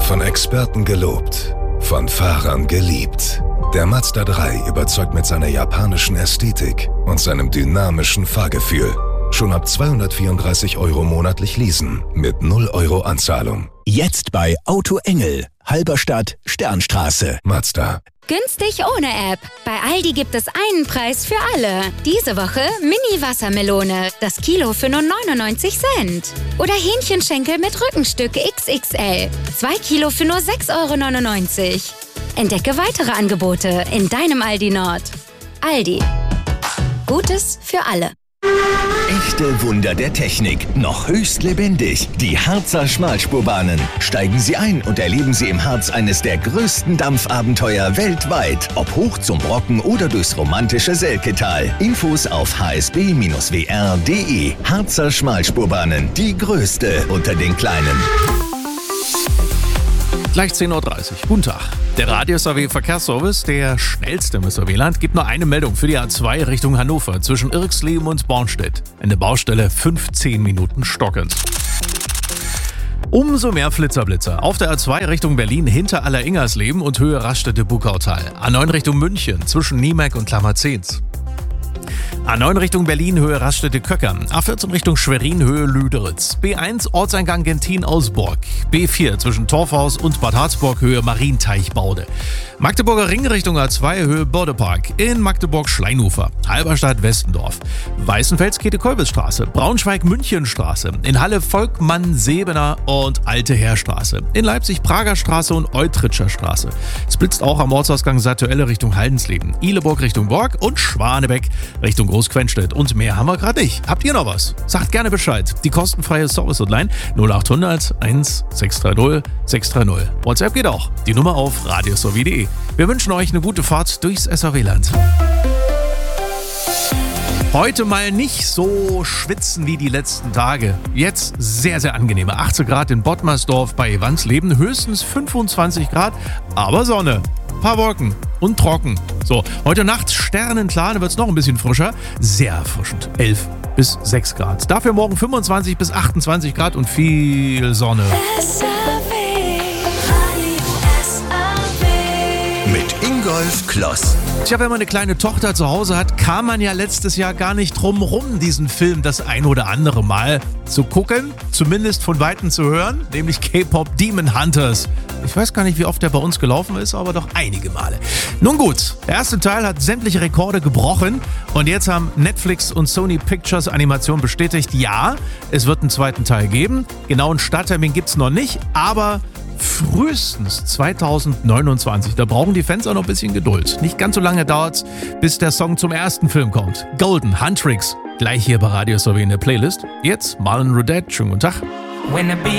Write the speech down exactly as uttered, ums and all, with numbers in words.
Von Experten gelobt, von Fahrern geliebt. Der Mazda drei überzeugt mit seiner japanischen Ästhetik und seinem dynamischen Fahrgefühl. Schon ab zweihundertvierunddreißig Euro monatlich leasen mit null Euro Anzahlung. Jetzt bei Auto Engel, Halberstadt, Sternstraße. Mazda. Günstig ohne App. Bei Aldi gibt es einen Preis für alle. Diese Woche Mini-Wassermelone. Das Kilo für nur neunundneunzig Cent. Oder Hähnchenschenkel mit Rückenstück X X L. Zwei Kilo für nur sechs Euro neunundneunzig. Entdecke weitere Angebote in deinem Aldi Nord. Aldi. Gutes für alle. Echte Wunder der Technik, noch höchst lebendig. Die Harzer Schmalspurbahnen. Steigen Sie ein und erleben Sie im Harz eines der größten Dampfabenteuer weltweit. Ob hoch zum Brocken oder durchs romantische Selketal. Infos auf h s b Bindestrich w r punkt d e. Harzer Schmalspurbahnen, die größte unter den kleinen. Gleich zehn Uhr dreißig. Guten Tag. Der Radius A W Verkehrsservice, der schnellste im S A W-Land, gibt nur eine Meldung für die A zwei Richtung Hannover zwischen Irxleben und Bornstedt. Eine Baustelle fünfzehn Minuten stockend. Umso mehr Flitzerblitzer. Auf der A zwei Richtung Berlin hinter Alleringersleben und Höhe Raststätte-Bukautal. A neun Richtung München zwischen Niemek und Klammerzehns. A neun Richtung Berlin, Höhe Raststätte-Köckern. A vierzehn Richtung Schwerin, Höhe Lüderitz. B eins Ortseingang Gentin-Ausburg. B vier zwischen Torfhaus und Bad Harzburg, Höhe Marienteichbaude. Magdeburger Ring Richtung A zwei, Höhe Bördepark. In Magdeburg-Schleinhufer. Halberstadt-Westendorf. Weißenfels-Käthe-Kolbes-Straße. Braunschweig-München-Straße. In Halle Volkmann-Sebener und Alte Heerstraße. In Leipzig Prager Straße und Eutritscher Straße. Es blitzt auch am Ortsausgang Satuelle Richtung Haldensleben. Ihleburg Richtung Borg und Schwanebeck Richtung Großquenstedt. Und mehr haben wir gerade nicht. Habt ihr noch was? Sagt gerne Bescheid. Die kostenfreie Service-Hotline null acht hundert eins sechs drei null sechs drei null. WhatsApp geht auch. Die Nummer auf radius punkt de. Wir wünschen euch eine gute Fahrt durchs S A W-Land. Heute mal nicht so schwitzen wie die letzten Tage. Jetzt sehr, sehr angenehme achtzehn Grad in Bottmersdorf bei Wandsleben, höchstens fünfundzwanzig Grad, aber Sonne. Paar Wolken und trocken. So, heute Nacht sternenklar, dann wird es noch ein bisschen frischer. Sehr erfrischend. elf bis sechs Grad. Dafür morgen fünfundzwanzig bis achtundzwanzig Grad und viel Sonne. S A W, Radio S A W. Mit Ingolf Kloss. Tja, wenn man eine kleine Tochter zu Hause hat, kam man ja letztes Jahr gar nicht drum rum, diesen Film das ein oder andere Mal zu gucken, zumindest von Weitem zu hören, nämlich K-Pop Demon Hunters. Ich weiß gar nicht, wie oft der bei uns gelaufen ist, aber doch einige Male. Nun gut, der erste Teil hat sämtliche Rekorde gebrochen und jetzt haben Netflix und Sony Pictures Animation bestätigt, ja, es wird einen zweiten Teil geben. Genauen Starttermin gibt's noch nicht, aber frühestens zweitausendneunundzwanzig. Da brauchen die Fans auch noch ein bisschen Geduld. Nicht ganz so lange dauert's, bis der Song zum ersten Film kommt. Golden, Huntrix, gleich hier bei Radio S A W in der Playlist. Jetzt Marlon Rodette, schönen guten Tag. When the beat